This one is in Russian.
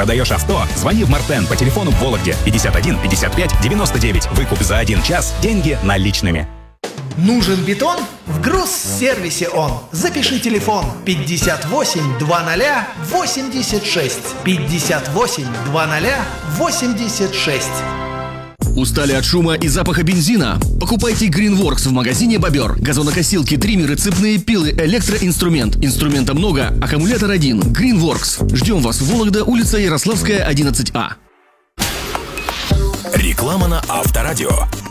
Продаешь авто? Звони в Мартен по телефону в Вологде 51 55 99. Выкуп за 1 час. Деньги наличными. Нужен бетон? В Грузсервисе он. Запиши телефон 58 20 86. 58 20 86. Устали от шума и запаха бензина? Покупайте Greenworks в магазине «Бобер». Газонокосилки, триммеры, цепные пилы, электроинструмент. Инструмента много, аккумулятор один. Greenworks. Ждем вас в Вологда, улица Ярославская, 11А. Реклама на Авторадио.